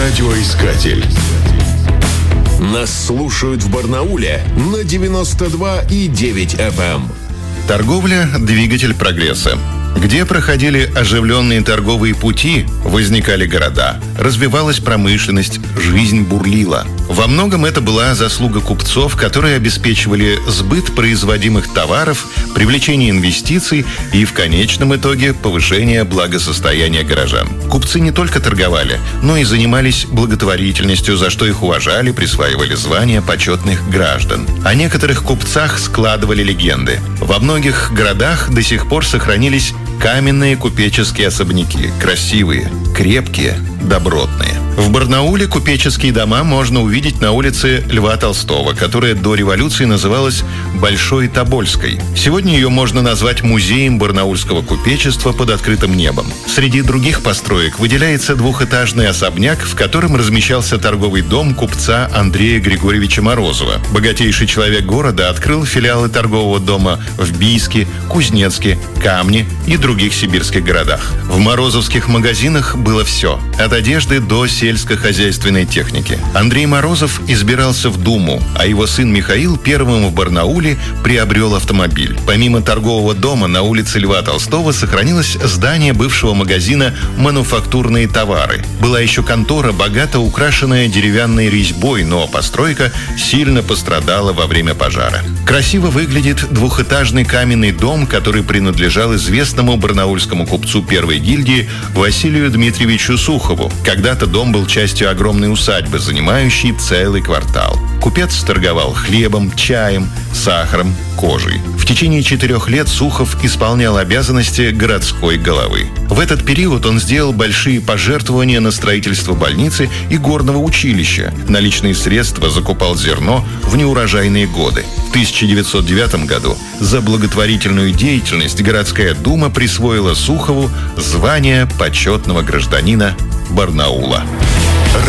Радиоискатель. Нас слушают в Барнауле на 92,9 FM. Торговля – двигатель прогресса. Где проходили оживленные торговые пути, возникали города, развивалась промышленность, жизнь бурлила. Во многом это была заслуга купцов, которые обеспечивали сбыт производимых товаров, привлечение инвестиций и, в конечном итоге, повышение благосостояния горожан. Купцы не только торговали, но и занимались благотворительностью, за что их уважали, присваивали звания почетных граждан. О некоторых купцах складывали легенды. Во многих городах до сих пор сохранились каменные купеческие особняки, красивые, крепкие, добротные. В Барнауле купеческие дома можно увидеть на улице Льва Толстого, которая до революции называлась Большой Тобольской. Сегодня ее можно назвать музеем барнаульского купечества под открытым небом. Среди других построек выделяется двухэтажный особняк, в котором размещался торговый дом купца Андрея Григорьевича Морозова. Богатейший человек города открыл филиалы торгового дома в Бийске, Кузнецке, Камне и других сибирских городах. В морозовских магазинах было все – от одежды до сельскохозяйственной техники. Андрей Морозов избирался в Думу, а его сын Михаил первым в Барнауле приобрел автомобиль. Помимо торгового дома на улице Льва Толстого сохранилось здание бывшего магазина «Мануфактурные товары». Была еще контора, богато украшенная деревянной резьбой, но постройка сильно пострадала во время пожара. Красиво выглядит двухэтажный каменный дом, который принадлежал известному барнаульскому купцу первой гильдии Василию Дмитриевичу Сухову. Когда-то дом был частью огромной усадьбы, занимающей целый квартал. Купец торговал хлебом, чаем, сахаром, кожей. В течение 4 лет Сухов исполнял обязанности городской головы. В этот период он сделал большие пожертвования на строительство больницы и горного училища. Наличные средства закупал зерно в неурожайные годы. В 1909 году за благотворительную деятельность городская дума присвоила Сухову звание почетного гражданина Барнаула.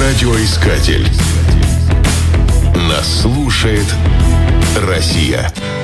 Радиоискатель. Нас слушает Россия.